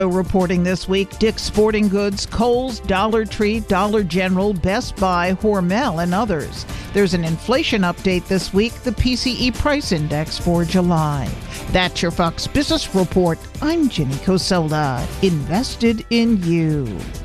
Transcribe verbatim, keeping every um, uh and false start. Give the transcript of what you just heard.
Reporting this week, Dick's Sporting Goods, Kohl's, Dollar Tree, Dollar General, Best Buy, Hormel, and others. There's an inflation update this week, the P C E Price Index for July. That's your Fox Business Report. I'm Jenny Coselda. Invested in you.